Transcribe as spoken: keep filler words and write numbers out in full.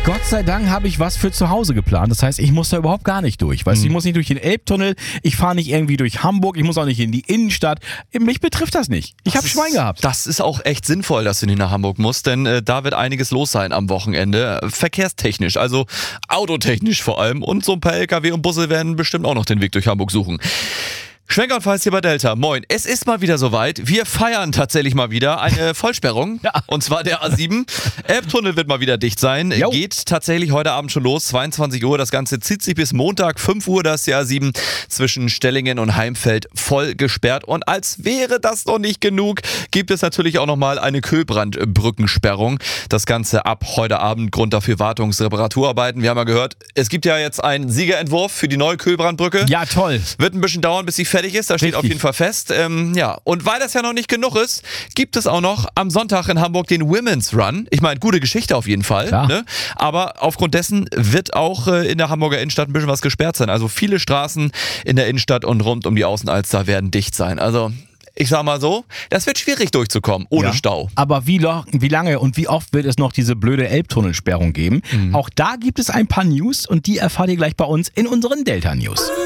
Gott sei Dank habe ich was für zu Hause geplant. Das heißt, ich muss da überhaupt gar nicht durch. Weißt du, Mhm. ich muss nicht durch den Elbtunnel, ich fahre nicht irgendwie durch Hamburg, ich muss auch nicht in die Innenstadt. Mich betrifft das nicht. Ich habe Schwein gehabt. Das ist auch echt sinnvoll, dass du nicht nach Hamburg musst, denn äh, da wird einiges los sein am Wochenende. Äh, verkehrstechnisch, also autotechnisch vor allem. Und so ein paar L K W und Busse werden bestimmt auch noch den Weg durch Hamburg suchen. Schwenker und Pfalz hier bei Delta. Moin. Es ist mal wieder soweit. Wir feiern tatsächlich mal wieder eine Vollsperrung. Ja. Und zwar der A sieben. Elbtunnel wird mal wieder dicht sein. Jo. Geht tatsächlich heute Abend schon los. zweiundzwanzig Uhr. Das Ganze zieht sich bis Montag, fünf Uhr. Das ist der A sieben zwischen Stellingen und Heimfeld voll gesperrt. Und als wäre das noch nicht genug, gibt es natürlich auch nochmal eine Kühlbrandbrückensperrung. Das Ganze ab heute Abend. Grund dafür Wartungs-, Reparaturarbeiten. Wir haben ja gehört, es gibt ja jetzt einen Siegerentwurf für die neue Kühlbrandbrücke. Ja, toll. Wird ein bisschen dauern, bis sie fertig ist. Da steht Richtig. auf jeden Fall fest. Ähm, ja. Und weil das ja noch nicht genug ist, gibt es auch noch am Sonntag in Hamburg den Women's Run. Ich meine, gute Geschichte auf jeden Fall. Klar. Ne? Aber aufgrund dessen wird auch äh, in der Hamburger Innenstadt ein bisschen was gesperrt sein. Also viele Straßen in der Innenstadt und rund um die Außenalster werden dicht sein. Also ich sag mal so, das wird schwierig durchzukommen, ohne Ja. Stau. Aber wie, lo- wie lange und wie oft wird es noch diese blöde Elbtunnelsperrung geben? Auch da gibt es ein paar News und die erfahrt ihr gleich bei uns in unseren Delta News.